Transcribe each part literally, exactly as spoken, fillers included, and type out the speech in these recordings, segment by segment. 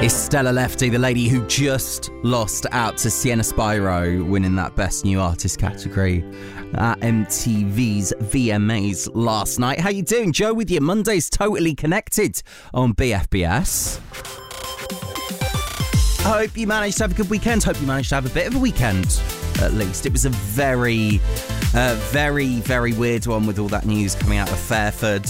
It's Stella Lefty, the lady who just lost out to Sienna Spyro, winning that Best New Artist category at M T V's V M As last night. How you doing? Joe with you. Monday's Totally Connected on B F B S. I hope you managed to have a good weekend. Hope you managed to have a bit of a weekend, at least. It was a very, uh, very, very weird one with all that news coming out of Fairford.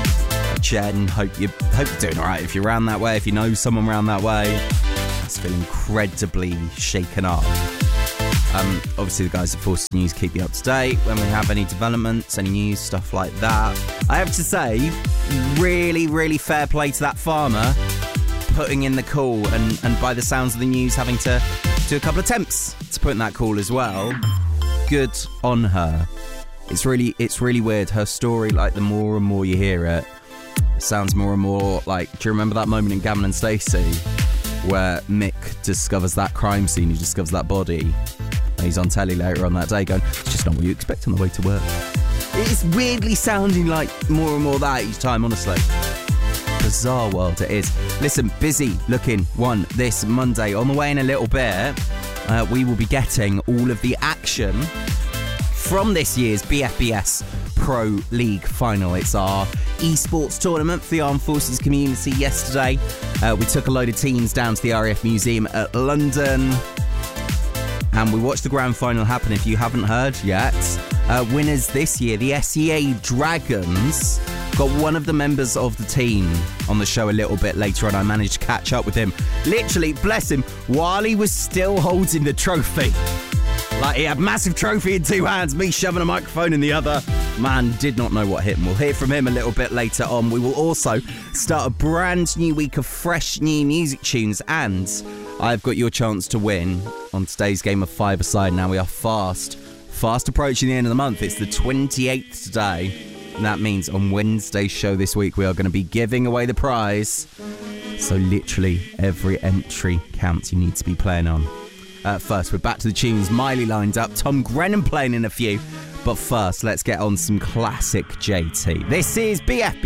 Jen, hope, you, hope you're doing all right. If you're around that way, if you know someone around that way, I just feel incredibly shaken up. Um, obviously, the guys at Force News keep you up to date when we have any developments, any news, stuff like that. I have to say, really, really fair play to that farmer putting in the call, and, and by the sounds of the news, having to do a couple of attempts to put in that call as well. Good on her. It's really, it's really weird. Her story, like, the more and more you hear it, sounds more and more like, do you remember that moment in Gavin and Stacey where Mick discovers that crime scene, he discovers that body, and he's on telly later on that day going, it's just not what you expect on the way to work. It's weirdly sounding like more and more that each time, honestly. Bizarre world it is. Listen, busy looking one this Monday. On the way in a little bit, uh, we will be getting all of the action from this year's B F B S Pro League final. It's our esports tournament for the Armed Forces community. Yesterday, uh, we took a load of teams down to the R A F Museum at London, and we watched the grand final happen. If you haven't heard yet, uh, winners this year, the S E A Dragons. Got one of the members of the team on the show a little bit later on. I managed to catch up with him. Literally, bless him, while he was still holding the trophy. Like, he had a massive trophy in two hands, me shoving a microphone in the other. Man, did not know what hit him. We'll hear from him a little bit later on. We will also start a brand new week of fresh new music tunes, and I've got your chance to win on today's game of five-a-side. Now we are fast, fast approaching the end of the month. It's the twenty-eighth today. And that means on Wednesday's show this week, we are going to be giving away the prize. So literally every entry counts. You need to be playing on. Uh, first, we're back to the tunes. Miley lined up. Tom Grennan playing in a few. But first, let's get on some classic J T. This is B F B.